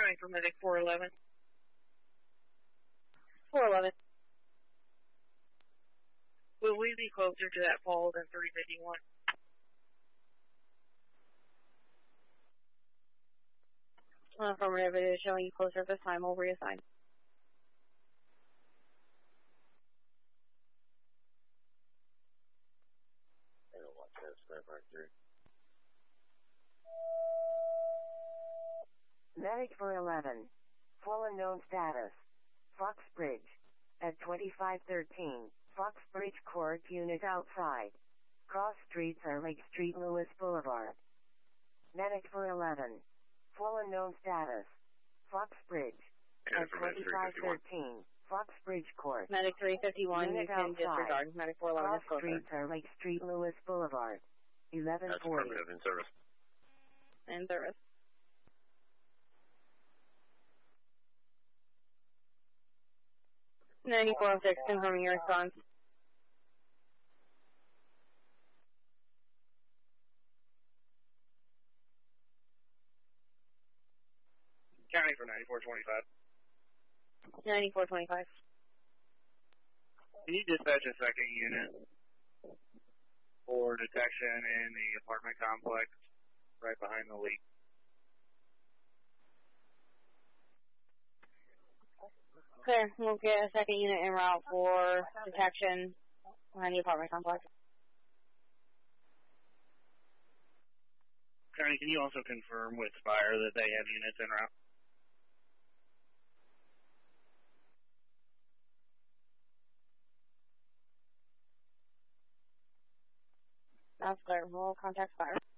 County for medic 411. 411. Will we be closer to that fall than 351? Affirmative, it is showing you closer at this time. We'll reassign. I don't want that step right there. Medic for 11. Full unknown status. Foxbridge. At 2513, Foxbridge Court unit outside. Cross streets are Lake Street, Lewis Boulevard. Medic for 11. Full unknown status. Foxbridge. At 2513, Foxbridge Court. Medic 351, unit you can outside. disregard. Medic 411 is Cross closer. streets are Lake Street, Lewis Boulevard. 1140. That's affirmative, in service. In service. (9406), confirming your response. County for 9425. 9425. Can you dispatch a second unit for detection in the apartment complex right behind the leak? Clear. We'll get a second unit en route for detection behind the apartment complex. County, can you also confirm with Spire that they have units en route? That's clear. We'll contact Spire.